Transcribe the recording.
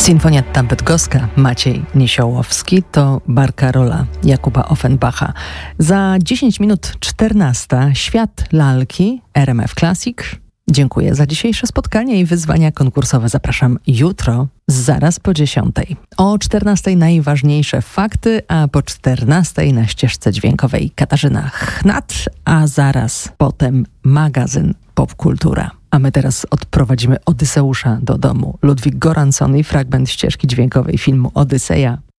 Sinfonietta bydgoska Maciej Niesiołowski to Barcarola Jakuba Offenbacha. Za 10 minut 14 Świat lalki RMF Classic. Dziękuję za dzisiejsze spotkanie i wyzwania konkursowe. Zapraszam jutro, zaraz po 10. O 14 najważniejsze fakty, a po 14 na ścieżce dźwiękowej Katarzyna Chnat, a zaraz potem magazyn Popkultura. A my teraz odprowadzimy Odyseusza do domu. Ludwik Goransson i fragment ścieżki dźwiękowej filmu Odyseja